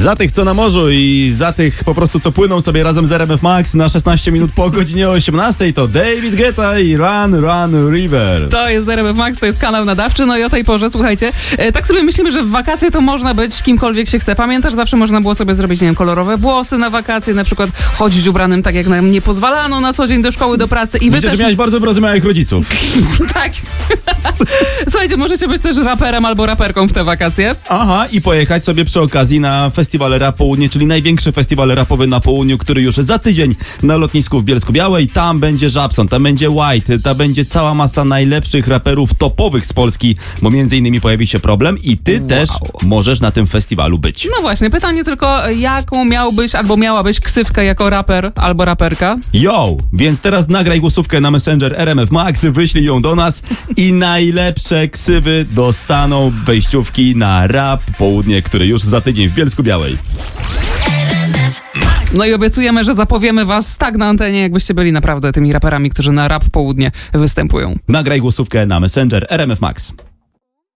Za tych, co na morzu i za tych po prostu, co płyną sobie razem z RMF Max na 16 minut po godzinie 18 to David Guetta i Run Run River. To jest RMF Max, to jest kanał nadawczy, no i o tej porze, słuchajcie, tak sobie myślimy, że w wakacje to można być kimkolwiek się chce. Pamiętasz, zawsze można było sobie zrobić, nie wiem, kolorowe włosy na wakacje, na przykład chodzić ubranym tak, jak nam nie pozwalano na co dzień do szkoły, do pracy. I Myślę, że miałeś bardzo wyrozumiałych rodziców. Tak. Słuchajcie, możecie być też raperem albo raperką w te wakacje. Aha, i pojechać sobie przy okazji na Festiwal Rap Południe, czyli największy festiwal rapowy na południu, który już za tydzień na lotnisku w Bielsku-Białej. Tam będzie Żabson, tam będzie White, tam będzie cała masa najlepszych raperów topowych z Polski, bo między innymi pojawi się Problem i ty też możesz na tym festiwalu być. No właśnie, pytanie tylko, jaką miałbyś albo miałabyś ksywkę jako raper albo raperka? Yo! Więc teraz nagraj głosówkę na Messenger RMF Max, wyślij ją do nas i najlepsze ksywy dostaną wejściówki na Rap Południe, który już za tydzień w Bielsku-Białej. No i obiecujemy, że zapowiemy was tak na antenie, jakbyście byli naprawdę tymi raperami, którzy na Rap Południe występują. Nagraj głosówkę na Messenger RMF Max.